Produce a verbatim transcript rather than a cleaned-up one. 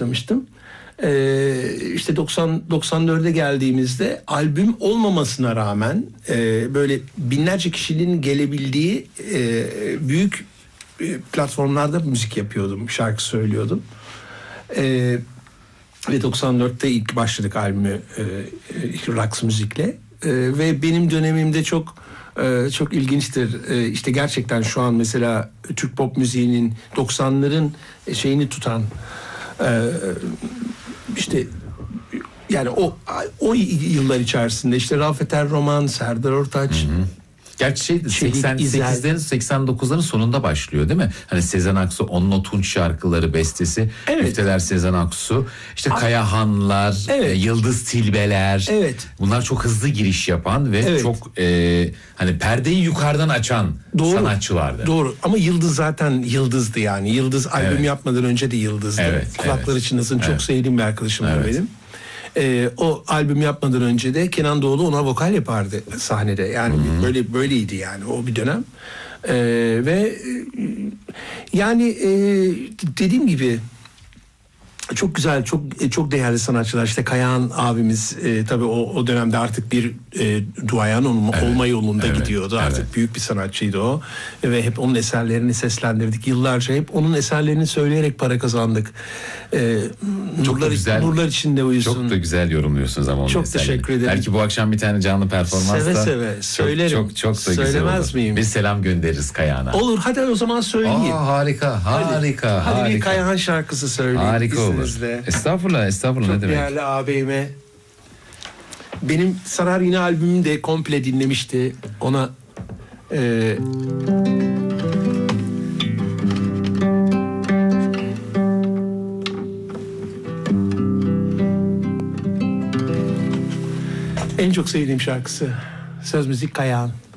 başlamıştım. Ee, işte doksan doksan dörde geldiğimizde albüm olmamasına rağmen e, böyle binlerce kişinin gelebildiği e, büyük e, platformlarda müzik yapıyordum, şarkı söylüyordum. E, ve doksan dörtte ilk başladık albümü e, Raks müzikle e, ve benim dönemimde çok e, çok ilginçtir. E, işte gerçekten şu an mesela Türk pop müziğinin doksanların şeyini tutan e, işte yani o o yıllar içerisinde işte Rafet Er-Roman, Serdar Ortaç. Hı hı. Gerçi şey seksen sekizlerin seksen dokuzların sonunda başlıyor değil mi? Hani Sezen Aksu, Onno Tunç şarkıları bestesi, evet. Müfteler Sezen Aksu, işte A- Kayahanlar, evet. e, Yıldız Tilbeler. Evet. Bunlar çok hızlı giriş yapan ve evet. çok e, hani perdeyi yukarıdan açan doğru. sanatçılardı. Doğru. Ama Yıldız zaten Yıldız'dı yani. Yıldız albüm evet. yapmadan önce de Yıldız'dı. Evet. Kulakları evet. çınlasın evet. çok sevdiğim bir arkadaşımdı evet. benim. Ee, o albüm yapmadan önce de Kenan Doğulu ona vokal yapardı sahnede. Yani Hı-hı. böyle böyleydi yani o bir dönem. Ee, ve yani e, dediğim gibi çok güzel, çok çok değerli sanatçılar. İşte Kayahan abimiz e, tabii o, o dönemde artık bir e, duayen olma, evet, olma yolunda evet, gidiyordu. Artık evet. büyük bir sanatçıydı o. Ve hep onun eserlerini seslendirdik. Yıllarca hep onun eserlerini söyleyerek para kazandık. E, çok nurlar, güzel. Nurlar içinde uyusun. Çok da güzel yorumluyorsunuz ama onun çok eserlerini. Teşekkür ederim. Belki bu akşam bir tane canlı performansla. Seve seve söylerim. Çok çok, çok da güzel Söylemez olur. miyim? Bir selam göndeririz Kayahan'a. Olur, hadi o zaman söyleyeyim. Aa, harika, harika, hadi, harika. Hadi bir Kayahan şarkısı söyleyeyim. Harika olur. Estağfurullah, estağfurullah çok ne demek. Çok değerli ağabeyime. Benim Sarar Yine albümümü de komple dinlemişti. Ona e, en çok sevdiğim şarkısı. Söz müzik Kayahan.